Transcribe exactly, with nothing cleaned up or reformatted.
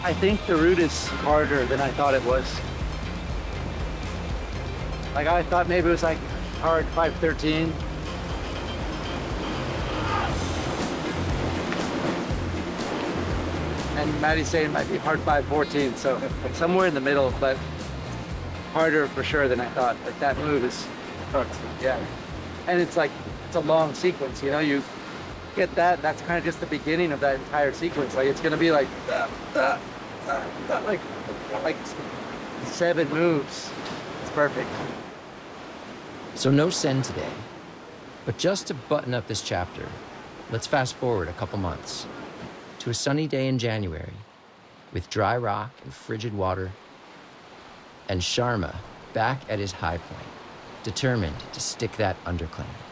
I think the route is harder than I thought it was. Like I thought maybe it was like hard five thirteen. And Maddie's saying it might be hard five fourteen, so somewhere in the middle, but harder for sure than I thought. Like that move is, yeah. And it's like, it's a long sequence, you know, you get that, that's kind of just the beginning of that entire sequence. Like it's gonna be like, uh, uh, uh, uh, like, like seven moves. It's perfect. So no Sen today, but just to button up this chapter, let's fast forward a couple months to a sunny day in January with dry rock and frigid water, and Sharma back at his high point, determined to stick that underclimb.